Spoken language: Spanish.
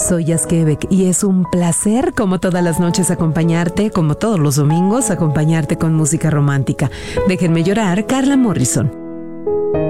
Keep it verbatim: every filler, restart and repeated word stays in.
Soy Yaskevek y es un placer, como todas las noches, acompañarte, como todos los domingos, acompañarte con música romántica. Déjenme llorar, Carla Morrison.